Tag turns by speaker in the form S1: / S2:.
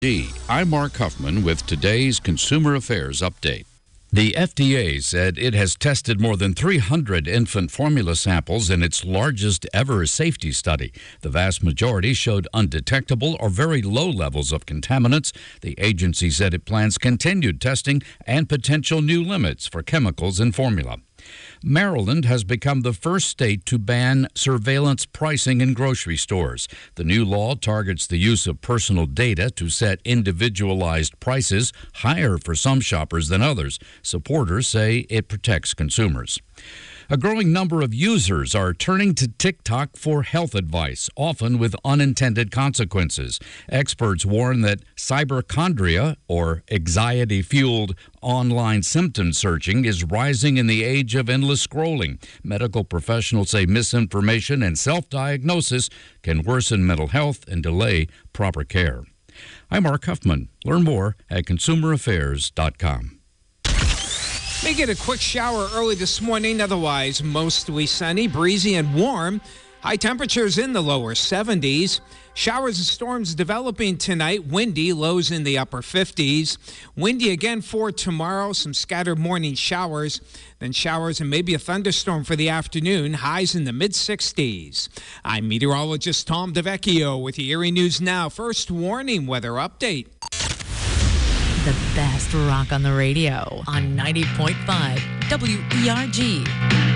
S1: I'm Mark Huffman with today's Consumer Affairs Update. The FDA said it has tested more than 300 infant formula samples in its largest ever safety study. The vast majority showed undetectable or very low levels of contaminants. The agency said it plans continued testing and potential new limits for chemicals in formula. Maryland has become the first state to ban surveillance pricing in grocery stores. The new law targets the use of personal data to set individualized prices higher for some shoppers than others. Supporters say it protects consumers. A growing number of users are turning to TikTok for health advice, often with unintended consequences. Experts warn that cyberchondria, or anxiety-fueled online symptom searching, is rising in the age of endless scrolling. Medical professionals say misinformation and self-diagnosis can worsen mental health and delay proper care. I'm Mark Huffman. Learn more at consumeraffairs.com.
S2: May get a quick shower early this morning, otherwise mostly sunny, breezy, and warm. High temperatures in the lower 70s. Showers and storms developing tonight. Windy, lows in the upper 50s. Windy again for tomorrow. Some scattered morning showers. Then showers and maybe a thunderstorm for the afternoon. Highs in the mid-60s. I'm meteorologist Tom DeVecchio with the Erie News Now First Warning Weather Update.
S3: The best rock on the radio on 90.5 WERG.